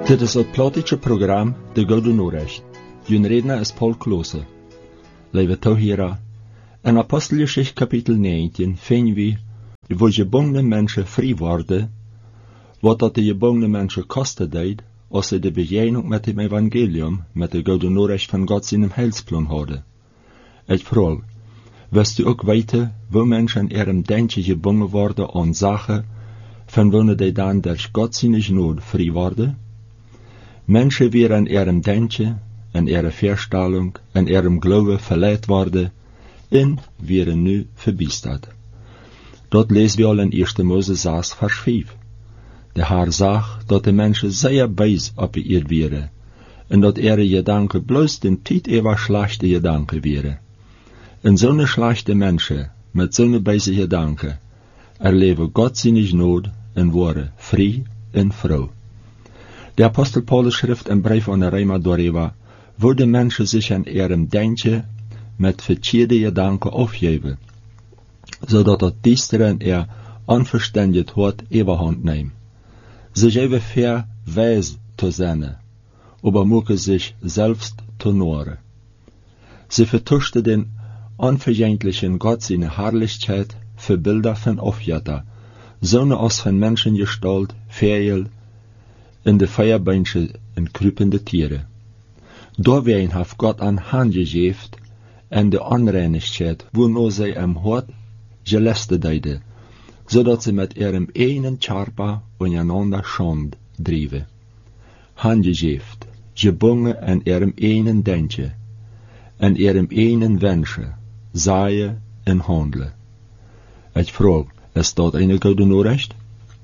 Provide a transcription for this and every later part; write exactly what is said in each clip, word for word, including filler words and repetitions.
Dit is het plotische programma De Gouden Noorrecht. Jun redner is Paul Klose. Lieve toehira, in Apostelgeschichte kapitel negentien vinden we waar gebongene mensen vrij worden, wat dat de gebongene mensen kosten deed, als ze de begegnung met het evangelium, met de Gouden Noorrecht van God in hem heilsplan hadden. Ik vraag, wist u ook weten, waar mensen er een denkje gebongen worden aan zaken, van wanneer die dan door God zijn genade vrij worden? Mensen weer er een denkje, en ihre Verstellung, en ihrem Glauben verleiht worden, en weer nu verbiestert. Dat lezen we al in eerste Mose zes vers vijf. De Heer zag dat de mensen zeer bijz op de eerd waren, en dat ihre gedanken bloos den tijd eeuwig slechte gedanken waren. En zo'n slechte mensen, met zo'n bijze gedanken, erleven God zijn genade en worden vrij en vrouw. De apostel Paulus schrift een brief aan de Roma darüber, wo de mensen zich aan ihrem denkje met verkeerde gedanken afgeven, zodat het diesteren er onverstandig hart overhand neemt. Ze geven ver wijs te zijn, aber maken zich zelfs te noren. Ze vertuchten den onvergänglichen Gott zijn Herrlichkeit voor beelden van afgoden, zonen als van mensengestalt, vijel, in de feierbeintje en kruipende tieren. Doorween heeft God aan hand gegeven en de onreinigheid, waarna zij hem hart geleste deden, zodat ze met ihrem enen charpa ondereinander schand drijven. Handgegeven, gebongen en ihrem enen denkje, en ihrem enen wensje, zaaien en handelen. Ik vraag, is dat een Gouden Noorrecht?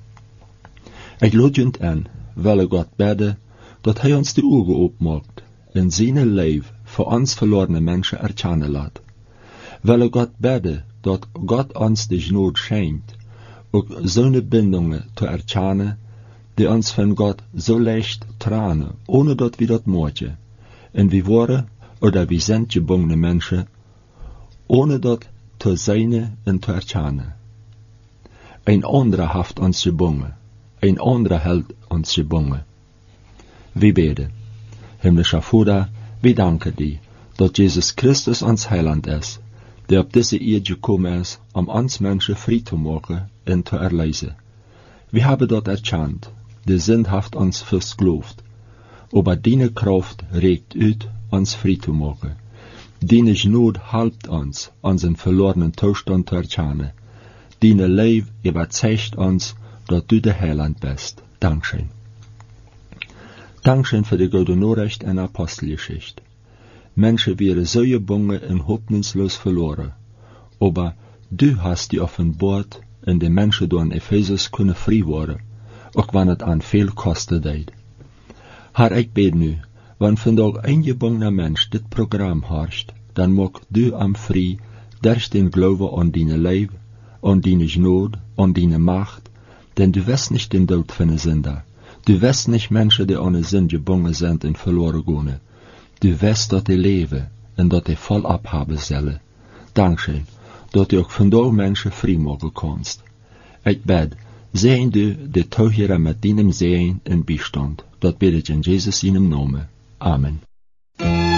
Ik laat je aan, willen God bidden, dat hij ons de ogen opmaakt, en zijn leven voor ons verloren mensen erkennen laat. Willen God bidden, dat God ons de genade schenkt, ook zo'n bindingen te erkennen, die ons van God zo leicht tranen, ohne dat we dat moeten. En we worden, oder we zijn gebongene mensen, ohne dat te zijn en te erkennen. Een andere heeft ons gebongen, een andere held ons gebongen. We bidden. Himmlischer Vater, we danken die, dat Jezus Christus ons heiland is, die op deze eerd gekomen is, om ons mensen vrij te maken en te erlezen. We hebben dat erkend, de zin heeft ons versloofd, aber die kracht reikt uit ons vrij te maken. Die genade helpt ons, onze verloren toestand te erkennen. Die leef überzeugt ons, dat u de heiland bist. Dankschön. Dankschön für die Gouden Noorrecht en Apostelgeschichte. Menschen wären so gebongen en hoffnungslos verloren, aber du hast die offenbart en de mensen door in Ephesus kunnen vrij worden, ook wanneer het aan veel kosten deed. Haar, ik bid nu, wanneer vandaag een gebongene mens dit programma harst, dan maak du am vrij, durch den Glauben aan die leven, aan die genade, aan die macht, denn du wirst nicht den Tod von Sünder. Du wirst nicht Menschen, die ohne Sinn gebongen sind und verloren gehen. Du wirst dat die leven en dat die voll abhaben zullen. Dankzij, dat du ook vandaag mensen vrij mogen kannst. Ik bid, zijn du de toeheren met dienem zijn en bijstand. Dat bid ik in Jezus in hem namen. Amen.